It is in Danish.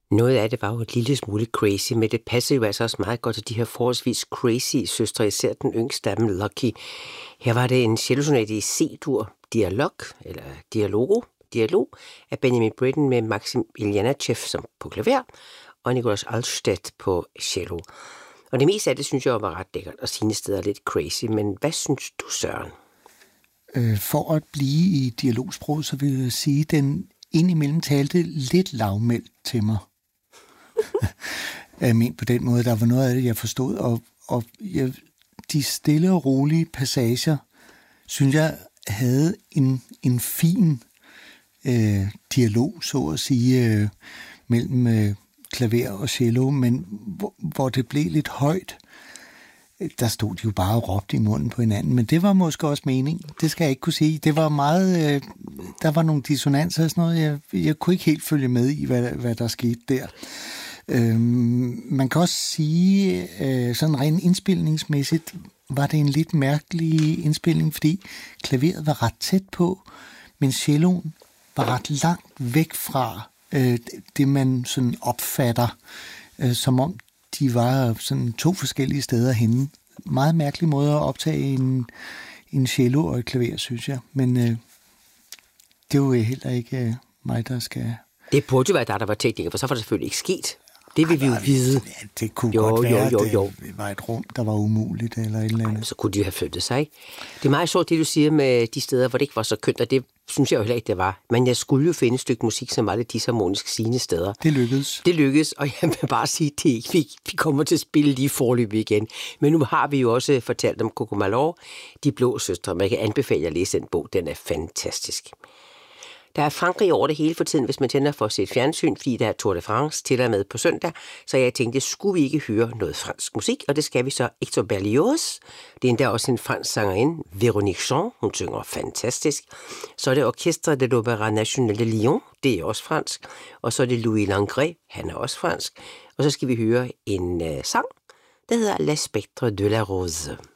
Noget af det var jo et lille smule crazy, men det passede jo altså også meget godt til de her forholdsvis crazy søstre, især den yngste af dem, Lucky. Her var det en cellosonate i C-dur, dialog af Benjamin Britten med Maxim Ilyanachev som på klaver, og Nicolas Alstedt på cello. Og det meste af det synes jeg var ret lækkert, og sine steder lidt crazy, men hvad synes du, Søren? For at blive i dialogsprog, så vil jeg sige, at den indimellem talte lidt lavmældt til mig. Jeg mener på den måde, der var noget af det, jeg forstod, og de stille og rolige passager, synes jeg, havde en fin dialog, så at sige, mellem klaver og cello, men hvor det blev lidt højt. Der stod de jo bare og råbte i munden på hinanden, men det var måske også mening. Det skal jeg ikke kunne sige. Det var meget, der var nogle dissonanser og sådan noget. Jeg kunne ikke helt følge med i, hvad der skete der. Man kan også sige, sådan rent indspilningsmæssigt, var det en lidt mærkelig indspilning, fordi klaveret var ret tæt på, men celloen var ret langt væk fra det, man sådan opfatter, som om de var sådan to forskellige steder henne. Meget mærkelig måde at optage en cello og et klaver, synes jeg. Men det er jo heller ikke mig, der skal... Det burde jo være der var tekniker, for så var det selvfølgelig ikke sket. Det vil vi jo vide. Ja, det kunne godt være, det var et rum, der var umuligt eller et eller andet. Ej, så kunne de jo have flyttet sig, ikke? Det er meget sjovt, det du siger med de steder, hvor det ikke var så kønt, og det synes jeg jo heller ikke, det var. Men jeg skulle jo finde et stykke musik, som var lidt disharmonisk sigende steder. Det lykkedes. Det lykkedes, og jeg vil bare sige, at vi kommer til at spille lige forløbig igen. Men nu har vi jo også fortalt om Coco Malor, De Blå Søstre. Man kan anbefale at læse den bog, den er fantastisk. Der er Frankrig over det hele for tiden, hvis man tænder for at se et fjernsyn, fordi der er Tour de France til og med på søndag. Så jeg tænkte, skulle vi ikke høre noget fransk musik? Og det skal vi så. Hector Berlioz, det er endda også en fransk sangerinde, Véronique Jean, hun synger fantastisk. Så er det Orchestre de l'Opéra National de Lyon, det er også fransk. Og så er det Louis Langré, han er også fransk. Og så skal vi høre en sang, der hedder La Spectre de la Rose.